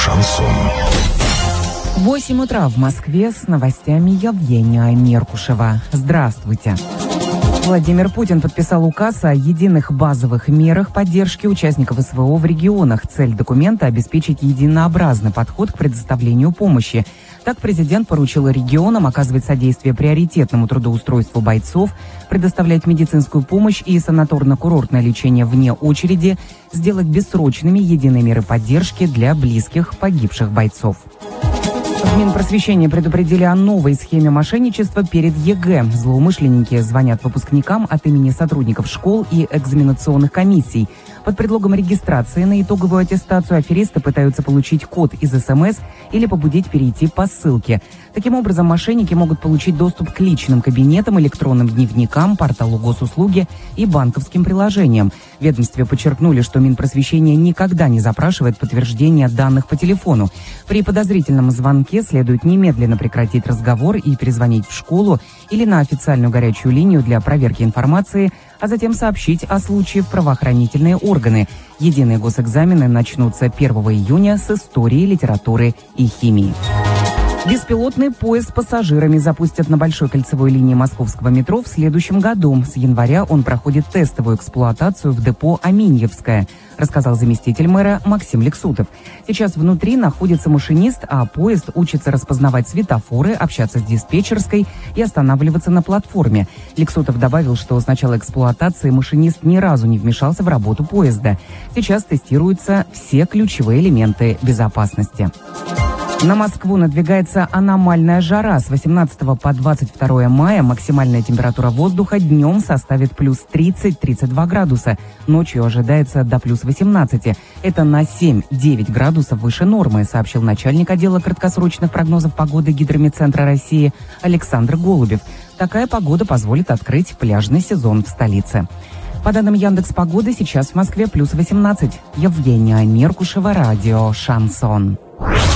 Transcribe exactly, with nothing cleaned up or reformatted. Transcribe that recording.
Шансон. восемь утра в Москве, с новостями Евгения Меркушева. Здравствуйте. Владимир Путин подписал указ о единых базовых мерах поддержки участников СВО в регионах. Цель документа – обеспечить единообразный подход к предоставлению помощи. Так президент поручил регионам оказывать содействие приоритетному трудоустройству бойцов, предоставлять медицинскую помощь и санаторно-курортное лечение вне очереди, сделать бессрочными единые меры поддержки для близких погибших бойцов. В Минпросвещении предупредили о новой схеме мошенничества перед ЕГЭ. Злоумышленники звонят выпускникам от имени сотрудников школ и экзаменационных комиссий. Под предлогом регистрации на итоговую аттестацию аферисты пытаются получить код из СМС или побудить перейти по ссылке. Таким образом, мошенники могут получить доступ к личным кабинетам, электронным дневникам, порталу госуслуги и банковским приложениям. В ведомстве подчеркнули, что Минпросвещение никогда не запрашивает подтверждение данных по телефону. При подозрительном звонке следует немедленно прекратить разговор и перезвонить в школу или на официальную горячую линию для проверки информации, а затем сообщить о случае в правоохранительные органы. Единые госэкзамены начнутся первого июня с истории, литературы и химии. Беспилотный поезд с пассажирами запустят на большой кольцевой линии московского метро в следующем году. С января он проходит тестовую эксплуатацию в депо Аминьевское, рассказал заместитель мэра Максим Лексутов. Сейчас внутри находится машинист, а поезд учится распознавать светофоры, общаться с диспетчерской и останавливаться на платформе. Лексутов добавил, что с начала эксплуатации машинист ни разу не вмешался в работу поезда. Сейчас тестируются все ключевые элементы безопасности. На Москву надвигается аномальная жара. С восемнадцатого по двадцать второе мая максимальная температура воздуха днем составит плюс тридцать-тридцать два градуса. Ночью ожидается до плюс восемнадцати. Это на семь-девять градусов выше нормы, сообщил начальник отдела краткосрочных прогнозов погоды Гидромедцентра России Александр Голубев. Такая погода позволит открыть пляжный сезон в столице. По данным Яндекс.Погоды, сейчас в Москве плюс восемнадцать. Евгения Меркушева, радио «Шансон».